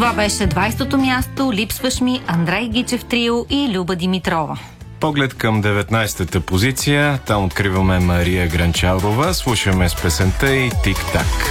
Това беше 20-то място. Липсваш ми, Андрей Гичев трио и Люба Димитрова. Поглед към 19-та позиция. Там откриваме Мария Гранчарова. Слушаме с песента и Тик-так.